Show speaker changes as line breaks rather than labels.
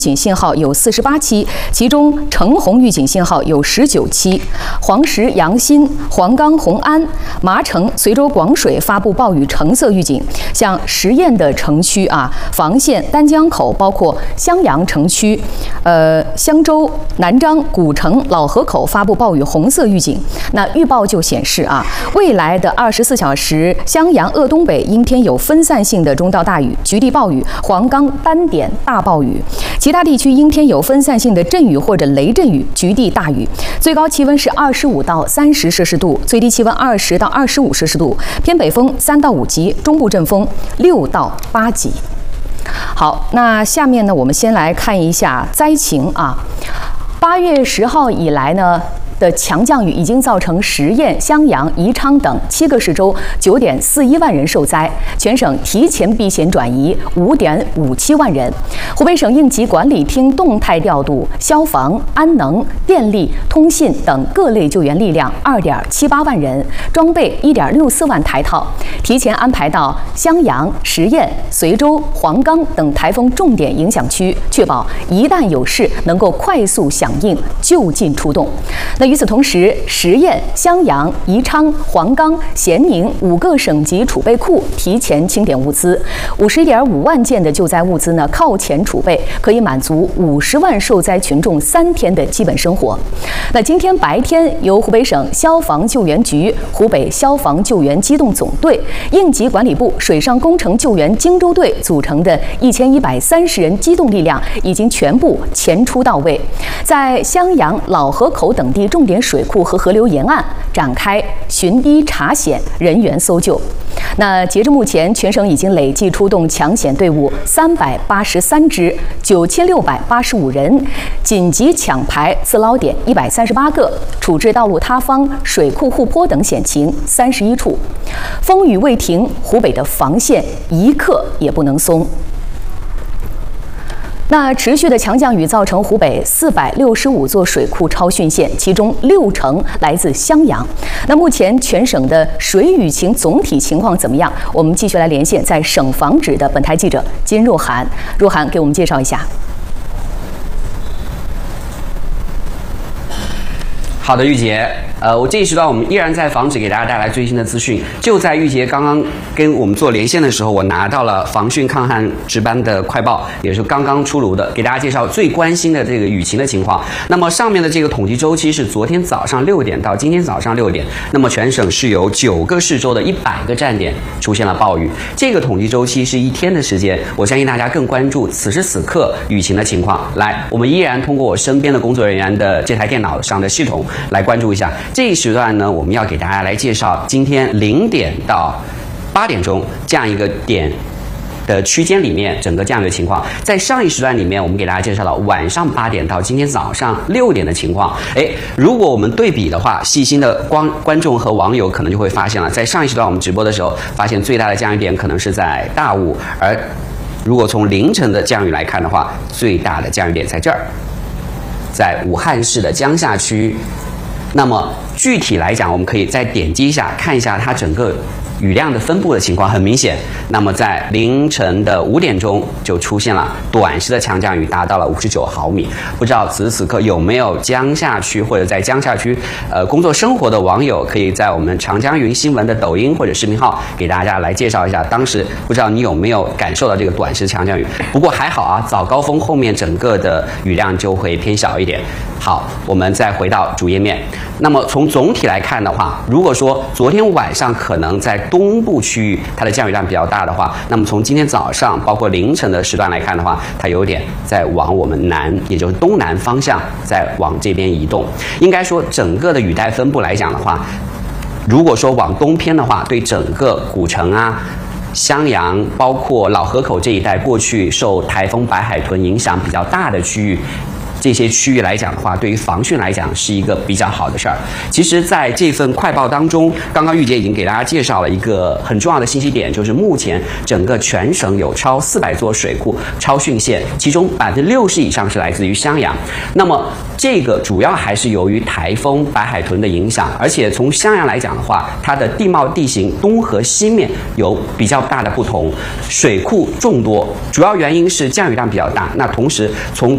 警信号有48期，其中橙红预警信号有19期。黄石、阳新、黄冈、红安、麻城、随州、广水发布暴雨橙色预警。像十堰的城区房县、丹江口，包括襄阳城区、襄州、南漳、古城、老河口发布暴雨红色预警。那预报就显示未来的24小时，襄阳鄂东北阴天有分散性的中到大雨，局地暴雨；黄冈单点大暴雨。其他地区阴天有分散性的阵雨或者雷阵雨，局地大雨。最高气温是25到30摄氏度，最低气温20到25摄氏度，偏北风3到5级，中部阵风6到8级。好，那下面呢，我们先来看一下灾情8月10号以来呢的强降雨已经造成十堰、襄阳、宜昌等7个市州9.41万人受灾，全省提前避险转移5.57万人。湖北省应急管理厅动态调度消防、安能、电力、通信等各类救援力量2.78万人，装备1.64万台套，提前安排到襄阳、十堰、随州、黄冈等台风重点影响区，确保一旦有事能够快速响应，就近出动。与此同时，十堰、襄阳、宜昌、黄冈、咸宁5个省级储备库提前清点物资，51.5万件的救灾物资呢靠前储备，可以满足50万受灾群众3天的基本生活。那今天白天，由湖北省消防救援局、湖北消防救援机动总队、应急管理部水上工程救援荆州队组成的1130人机动力量已经全部前出到位，在襄阳、老河口等地重点水库和河流沿岸展开巡堤查险、人员搜救。那截至目前，全省已经累计出动抢险队伍383支，9685人，紧急抢排自捞点138个，处置道路塌方、水库护坡等险情31处。风雨未停，湖北的防线一刻也不能松。那持续的强降雨造成湖北465座水库超汛线，其中60%来自襄阳。那目前全省的水雨情总体情况怎么样？我们继续来连线在省防指的本台记者金若涵，若涵给我们介绍一下。
好的，玉洁，我这一时段我们依然在防止给大家带来最新的资讯。就在玉洁刚刚跟我们做连线的时候，我拿到了防汛抗旱值班的快报，也是刚刚出炉的，给大家介绍最关心的这个雨情的情况。那么上面的这个统计周期是昨天早上6点到今天早上6点，那么全省是有9个市州的100个站点出现了暴雨。这个统计周期是1天的时间，我相信大家更关注此时此刻雨情的情况。来，我们依然通过我身边的工作人员的这台电脑上的系统来关注一下这一时段呢，我们要给大家来介绍今天0点到8点钟这样一个点的区间里面整个这样一个情况。在上一时段里面，我们给大家介绍了晚上8点到今天早上6点的情况。如果我们对比的话，细心的观众和网友可能就会发现了，在上一时段我们直播的时候，发现最大的降雨点可能是在大雾，而如果从凌晨的降雨来看的话，最大的降雨点在这儿，在武汉市的江夏区。那么具体来讲，我们可以再点击一下，看一下它整个雨量的分布的情况。很明显，那么在凌晨的5点钟就出现了短时的强降雨，达到了59毫米。不知道此时此刻有没有江夏区或者在江夏区工作生活的网友，可以在我们长江云新闻的抖音或者视频号给大家来介绍一下，当时不知道你有没有感受到这个短时强降雨。不过还好早高峰后面整个的雨量就会偏小一点。好，我们再回到主页面。那么从总体来看的话，如果说昨天晚上可能在东部区域它的降雨量比较大的话，那么从今天早上包括凌晨的时段来看的话，它有点在往我们南，也就是东南方向在往这边移动。应该说整个的雨带分布来讲的话，如果说往东偏的话，对整个古城襄阳包括老河口这一带过去受台风白海豚影响比较大的区域，这些区域来讲的话，对于防汛来讲是一个比较好的事儿。其实在这份快报当中，刚刚玉洁已经给大家介绍了一个很重要的信息点，就是目前整个全省有超400座水库超汛线，其中60%以上是来自于襄阳。那么这个主要还是由于台风白海豚的影响，而且从襄阳来讲的话，它的地貌地形东和西面有比较大的不同，水库众多，主要原因是降雨量比较大。那同时从